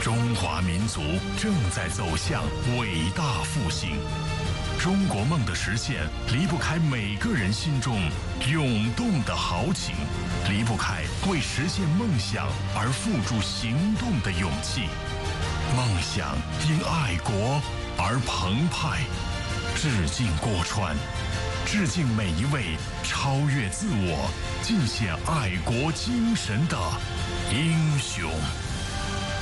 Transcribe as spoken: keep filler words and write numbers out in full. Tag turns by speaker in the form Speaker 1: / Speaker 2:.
Speaker 1: 中华民族正在走向伟大复兴，中国梦的实现离不开每个人心中涌动的豪情，离不开为实现梦想而付诸行动的勇气。梦想因爱国而澎湃，致敬郭川，致敬每一位超越自我、尽显爱国精神的英雄。